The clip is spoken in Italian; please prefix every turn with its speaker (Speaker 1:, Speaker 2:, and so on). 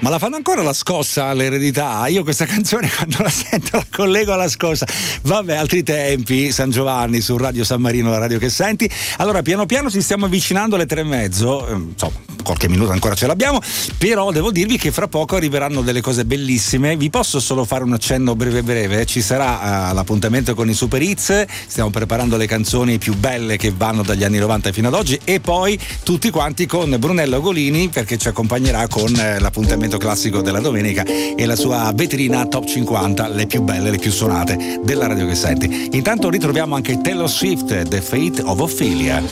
Speaker 1: Ma la fanno ancora la scossa all'eredità? Io questa canzone quando la sento la collego alla scossa. Vabbè, altri tempi, San Giovanni su Radio San Marino, la radio che senti. Allora, piano piano ci stiamo avvicinando alle 3:30, insomma, qualche minuto ancora ce l'abbiamo, però devo dirvi che fra poco arriveranno delle cose bellissime. Vi posso solo fare un accenno breve? Ci sarà l'appuntamento con i Super Hits, stiamo preparando le canzoni più belle che vanno dagli anni 90 fino ad oggi, e poi tutti quanti con Brunello Golini, perché ci accompagnerà con l'appuntamento classico della domenica e la sua vetrina top 50, le più belle, le più suonate della radio che senti. Intanto ritroviamo anche Taylor Swift, The Fate of Ophelia.